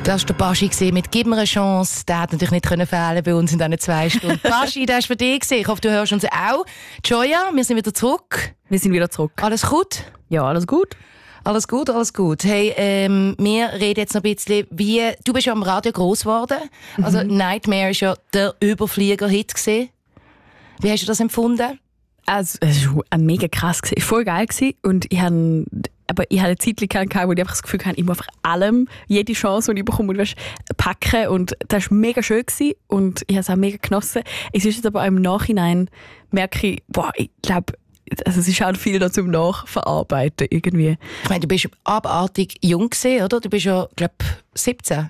Das war der Baschi mit «Gib mir eine Chance». Der hat natürlich nicht fehlen bei uns in diesen 2 Stunden. Baschi, das war für dich. Ich hoffe, du hörst uns auch. Joya, wir sind wieder zurück. Alles gut? Ja, alles gut. Alles gut, alles gut. Hey, wir reden jetzt noch ein bisschen, wie... Du bist ja am Radio gross geworden. Also «Nightmare» war ja der Überflieger-Hit gewesen. Wie hast du das empfunden? Also, es war mega krass. Es war voll geil. Und ich hatte eine Zeit gehabt, wo ich einfach das Gefühl hatte, ich muss einfach allem, jede Chance, die ich bekomme, packen. Und das war mega schön und ich habe es auch mega genossen. Es ist jetzt aber auch im Nachhinein, merke ich, ich glaube, also es ist auch viel noch zum Nachverarbeiten irgendwie. Ich meine, du bist abartig jung gewesen, oder? Du bist ja, glaube ich, 17.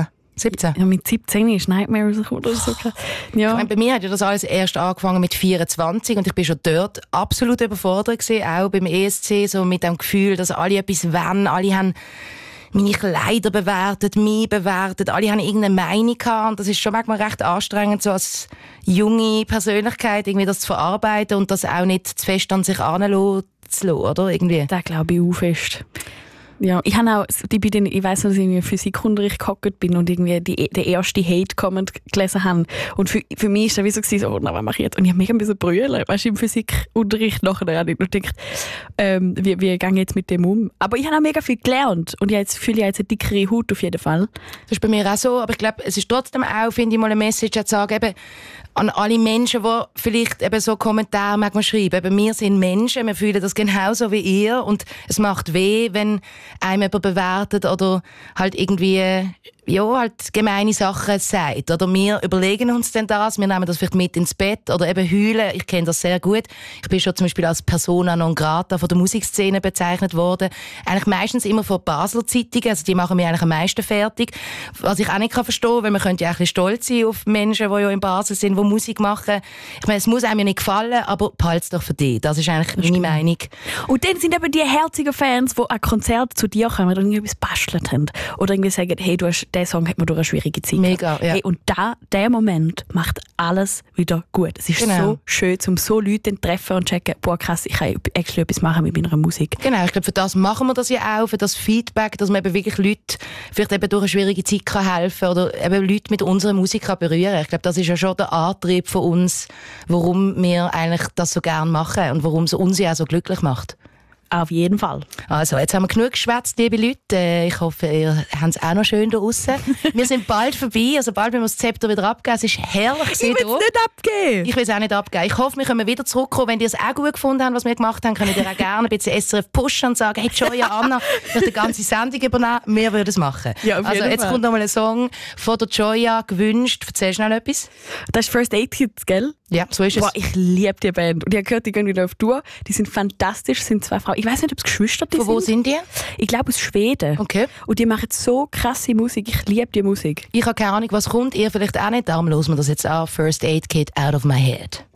Ja, mit 17 ist Nightmare rausgekommen oder so. Ja. Ich meine, bei mir hat ja das alles erst angefangen mit 24 und ich bin schon dort absolut überfordert gewesen, auch beim ESC, so mit dem Gefühl, dass alle etwas wollen, alle haben meine Kleider bewertet, mich bewertet, alle haben irgendeine Meinung gehabt und das ist schon manchmal recht anstrengend, so als junge Persönlichkeit irgendwie das zu verarbeiten und das auch nicht zu fest an sich heranlassen zu lassen, oder? Irgendwie. Das glaube ich auch fest. Ja, ich habe auch, ich weiss noch, dass ich in Physikunterricht gehockt bin und irgendwie den ersten Hate-Comment gelesen habe. Und für mich war es wie so, was mache ich jetzt? Und ich habe mega ein bisschen brüllen, weißt du, im Physikunterricht nachher habe ich nur gedacht, wie gehen jetzt mit dem um? Aber ich habe auch mega viel gelernt und ich fühle jetzt eine dickere Haut auf jeden Fall. Das ist bei mir auch so, aber ich glaube, es ist trotzdem auch, finde ich, mal eine Message zu sagen, eben, an alle Menschen, die vielleicht eben so Kommentare manchmal schreiben. Eben, wir sind Menschen, wir fühlen das genauso wie ihr und es macht weh, wenn einem jemand bewertet oder halt irgendwie halt gemeine Sachen sagt. Oder wir überlegen uns dann das, wir nehmen das vielleicht mit ins Bett oder eben heulen. Ich kenne das sehr gut. Ich bin schon zum Beispiel als Persona non grata von der Musikszene bezeichnet worden. Eigentlich meistens immer von Basler Zeitungen, also die machen mich eigentlich am meisten fertig. Was ich auch nicht verstehen kann, weil man könnte ja auch ein bisschen stolz sein auf Menschen, die ja in Basel sind, die Musik machen. Ich meine, es muss einem ja nicht gefallen, aber behalte es doch für dich. Das ist eigentlich meine Meinung. Und dann sind eben die herzigen Fans, die an Konzerten zu dir kommen und irgendwas bastelt haben. Oder irgendwie sagen, hey, der Song hat mir durch eine schwierige Zeit. Mega, ja. Hey, und der Moment macht alles wieder gut. Es ist so schön, um so Leute zu treffen und zu checken, boah krass, ich kann actually etwas machen mit meiner Musik. Genau, ich glaube, für das machen wir das ja auch, für das Feedback, dass man eben wirklich Leute vielleicht eben durch eine schwierige Zeit kann helfen oder eben Leute mit unserer Musik kann berühren. Ich glaube, das ist ja schon der Antrieb von uns, warum wir eigentlich das so gerne machen und warum es uns ja auch so glücklich macht. Auf jeden Fall. Also, jetzt haben wir genug geschwätzt, liebe Leute. Ich hoffe, ihr habt es auch noch schön da draussen. Wir sind bald vorbei, also bald müssen wir das Zepter wieder abgeben. Es ist herrlich. Ich will es nicht abgeben. Ich will es auch nicht abgeben. Ich hoffe, wir können wieder zurückkommen. Wenn ihr es auch gut gefunden habt, was wir gemacht haben, könnt ihr auch gerne ein bisschen SRF pushen und sagen, hey Joya, Anna, ich möchte die ganze Sendung übernehmen. Wir würden es machen. Ja, auf jeden also, jetzt Fall. kommt noch mal ein Song von der Joya gewünscht. Erzähl schnell etwas. Das ist First Aid Kit, gell? Ja, so ist es. Boah, ich liebe die Band. Und ich habe gehört, die gehen wieder auf Tour. Die sind fantastisch, sind 2 Frauen. Ich weiß nicht, ob es Geschwister sind. Von wo sind die? Ich glaube aus Schweden. Okay. Und die machen so krasse Musik. Ich liebe die Musik. Ich habe keine Ahnung, was kommt. Ihr vielleicht auch nicht. Darum hören wir das jetzt an. First Aid Kit, Out of My Head.